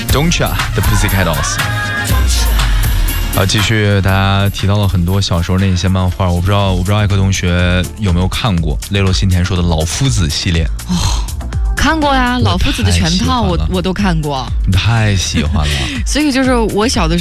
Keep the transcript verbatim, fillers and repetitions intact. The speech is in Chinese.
Don'tcha The Pussycat Dolls。好，继续，大家提到了很多小时候那一些漫画，我不知道，我不知道艾克同学有没有看过泪落心田说的老夫子系列。 哦，看过呀，老夫子的全套我我都看过， 太喜欢了。 所以就是我小的时候。